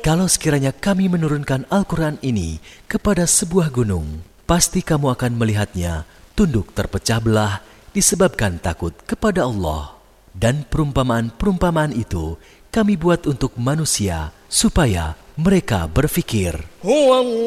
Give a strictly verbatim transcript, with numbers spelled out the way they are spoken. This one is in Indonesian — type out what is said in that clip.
Kalau sekiranya kami menurunkan Al-Quran ini kepada sebuah gunung, pasti kamu akan melihatnya tunduk terpecah belah disebabkan takut kepada Allah. Dan perumpamaan-perumpamaan itu kami buat untuk manusia supaya mereka berfikir.